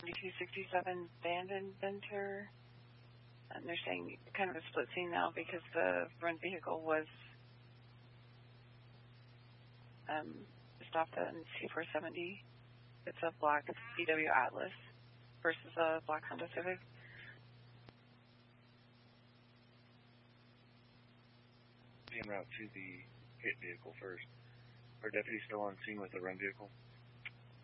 7267 Band Inventor. And they're saying kind of a split scene now because the run vehicle was stopped at C470. It's a black VW Atlas versus a black Honda Civic. En route to the hit vehicle first. Our deputy still on scene with the run vehicle.